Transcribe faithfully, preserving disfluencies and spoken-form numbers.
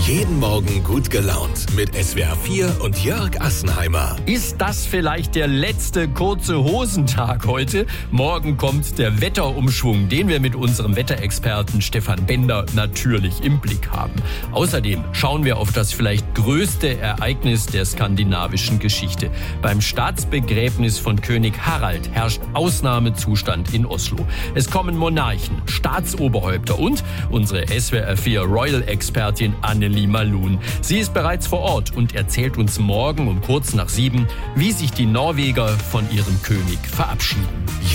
Jeden Morgen gut gelaunt mit S W R vier und Jörg Assenheimer. Ist das vielleicht der letzte kurze Hosentag heute? Morgen kommt der Wetterumschwung, den wir mit unserem Wetterexperten Stefan Bender natürlich im Blick haben. Außerdem schauen wir auf das vielleicht größte Ereignis der skandinavischen Geschichte. Beim Staatsbegräbnis von König Harald herrscht Ausnahmezustand in Oslo. Es kommen Monarchen, Staatsoberhäupter und unsere S W R vier Royal-Expertin Anneli Malun. Sie ist bereits vor Ort und erzählt uns morgen um kurz nach sieben, wie sich die Norweger von ihrem König verabschieden.